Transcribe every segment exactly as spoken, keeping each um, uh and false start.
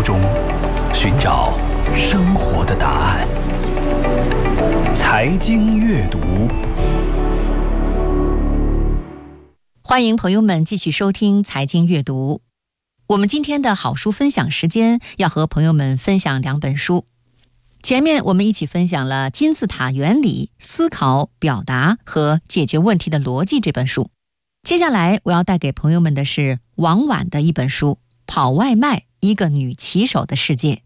途中寻找生活的答案。财经阅读， 欢迎朋友们继续收听财经阅读。我们今天的好书分享时间要和朋友们分享两本书。前面我们一起分享了《金字塔原理：思考、表达和解决问题的逻辑》这本书。接下来我要带给朋友们的是王婉的一本书《跑外卖：一个女骑手的世界》。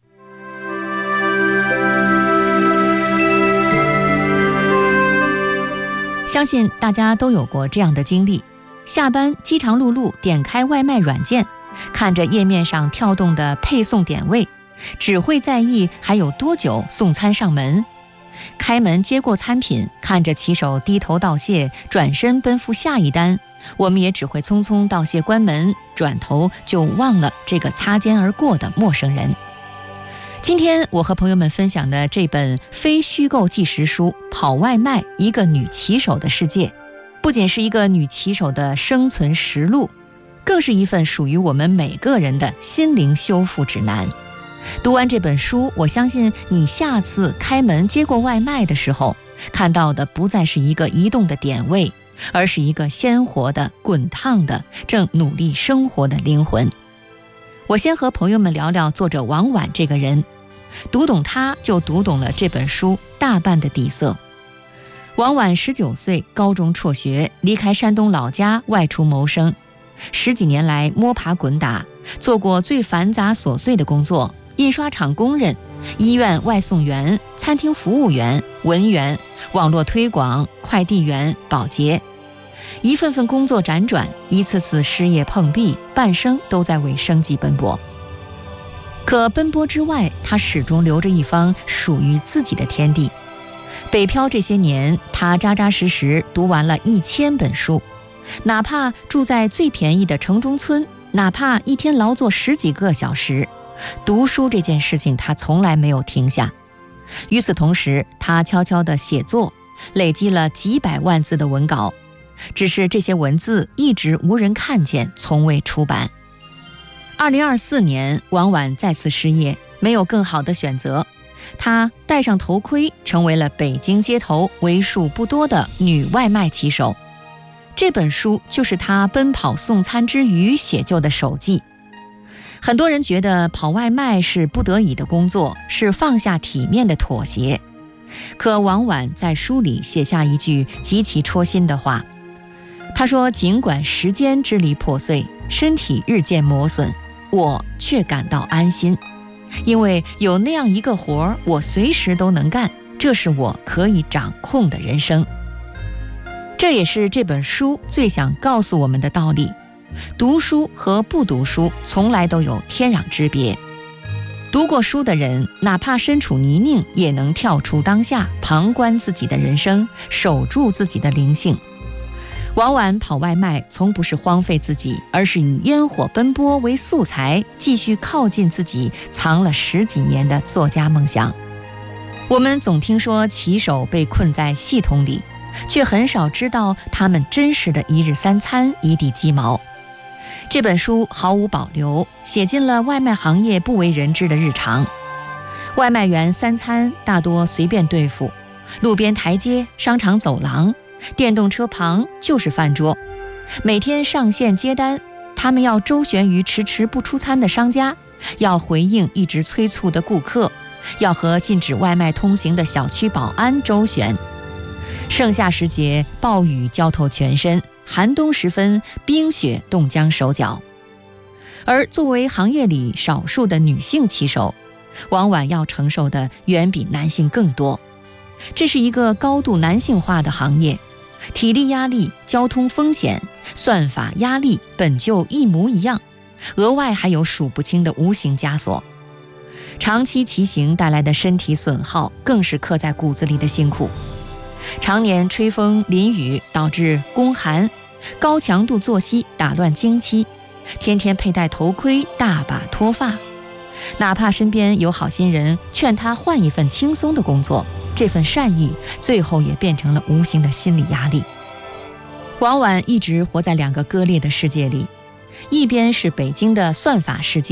相信大家都有过这样的经历，下班饥肠辘辘点开外卖软件，看着页面上跳动的配送点位，只会在意还有多久送餐上门。开门接过餐品，看着骑手低头道谢，转身奔赴下一单，我们也只会匆匆道谢关门，转头就忘了这个擦肩而过的陌生人。今天我和朋友们分享的这本非虚构纪实书《跑外卖：一个女骑手的世界》，不仅是一个女骑手的生存实录，更是一份属于我们每个人的心灵修复指南。读完这本书，我相信你下次开门接过外卖的时候，看到的不再是一个移动的点位，而是一个鲜活的、滚烫的、正努力生活的灵魂。我先和朋友们聊聊作者王婉这个人，读懂他就读懂了这本书大半的底色。王婉十九岁，高中辍学，离开山东老家外出谋生，十几年来摸爬滚打，做过最繁杂琐碎的工作：印刷厂工人、医院外送员、餐厅服务员、文员、网络推广、快递员、保洁。一份份工作辗转，一次次失业碰壁，半生都在为生计奔波。可奔波之外，他始终留着一方属于自己的天地。北漂这些年，他扎扎实实读完了一千本书，哪怕住在最便宜的城中村，哪怕一天劳作十几个小时，读书这件事情他从来没有停下。与此同时，他悄悄地写作，累积了几百万字的文稿，只是这些文字一直无人看见，从未出版。二零二四年，王婉再次失业，没有更好的选择，她戴上头盔，成为了北京街头为数不多的女外卖骑手。这本书就是她奔跑送餐之余写就的手记。很多人觉得跑外卖是不得已的工作，是放下体面的妥协。可王婉在书里写下一句极其戳心的话，她说：尽管时间支离破碎，身体日渐磨损，我却感到安心，因为有那样一个活儿，我随时都能干，这是我可以掌控的人生。这也是这本书最想告诉我们的道理：读书和不读书从来都有天壤之别。读过书的人，哪怕身处泥泞，也能跳出当下，旁观自己的人生，守住自己的灵性。王婉跑外卖从不是荒废自己，而是以烟火奔波为素材，继续靠近自己藏了十几年的作家梦想。我们总听说骑手被困在系统里，却很少知道他们真实的一日三餐、一地鸡毛。这本书毫无保留写进了外卖行业不为人知的日常。外卖员三餐大多随便对付，路边台阶、商场走廊、电动车旁就是饭桌，每天上线接单，他们要周旋于迟迟不出餐的商家，要回应一直催促的顾客，要和禁止外卖通行的小区保安周旋。盛夏时节，暴雨浇透全身，寒冬时分，冰雪冻僵手脚。而作为行业里少数的女性骑手，往往要承受的远比男性更多。这是一个高度男性化的行业，体力压力、交通风险、算法压力本就一模一样，额外还有数不清的无形枷锁。长期骑行带来的身体损耗更是刻在骨子里的辛苦。常年吹风淋雨导致宫寒，高强度作息打乱经期，天天佩戴头盔，大把脱发。哪怕身边有好心人劝他换一份轻松的工作，这份善意最后也变成了无形的心理压力。往往一直活在两个割裂的世界里，一边是北京的算法世界，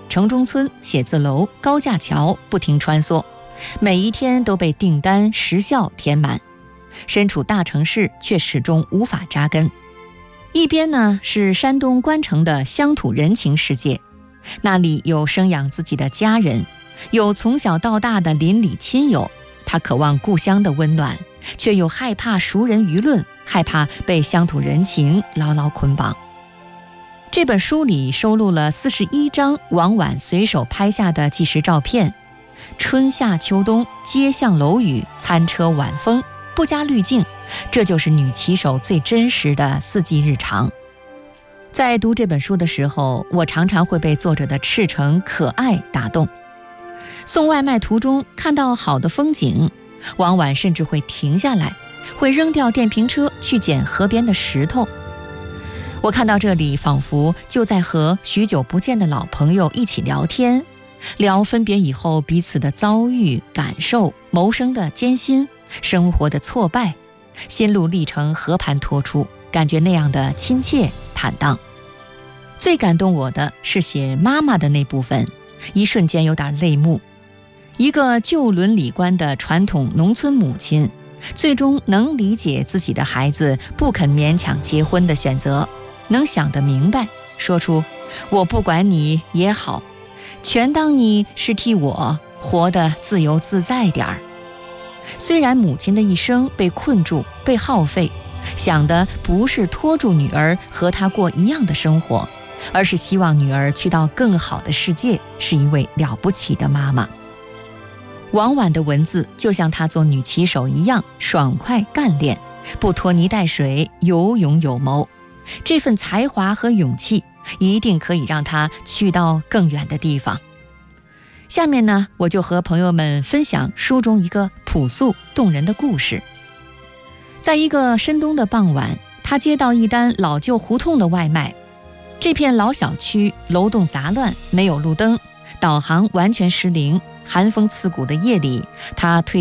城中村、写字楼、高架桥不停穿梭，每一天都被订单、时效填满。身处大城市，却始终无法扎根。一边呢是山东关城的乡土人情世界，那里有生养自己的家人，有从小到大的邻里亲友，他渴望故乡的温暖，却又害怕熟人舆论，害怕被乡土人情牢牢捆绑。这本书里收录了四十一张王婉随手拍下的纪实照片，春夏秋冬，街巷楼宇，餐车晚风，不加滤镜，这就是女骑手最真实的四季日常。在读这本书的时候，我常常会被作者的赤诚可爱打动。送外卖途中看到好的风景，王婉甚至会停下来，会扔掉电瓶车去捡河边的石头。我看到这里，仿佛就在和许久不见的老朋友一起聊天，聊分别以后彼此的遭遇、感受、谋生的艰辛、生活的挫败，心路历程和盘托出，感觉那样的亲切坦荡。最感动我的是写妈妈的那部分，一瞬间有点泪目。一个旧伦理观的传统农村母亲，最终能理解自己的孩子不肯勉强结婚的选择，能想得明白，说出我不管你也好，全当你是替我活得自由自在点儿。虽然母亲的一生被困住，被耗费，想的不是拖住女儿和她过一样的生活，而是希望女儿去到更好的世界，是一位了不起的妈妈。王婉的文字就像她做女骑手一样，爽快干练，不拖泥带水，有勇有谋。这份才华和勇气一定可以让她去到更远的地方。下面呢，我就和朋友们分享书中一个朴素动人的故事。在一个深冬的傍晚，他接到一单老旧胡同的外卖。这片老小区楼栋杂乱，没有路灯，导航完全失灵，寒风刺骨的夜里，他推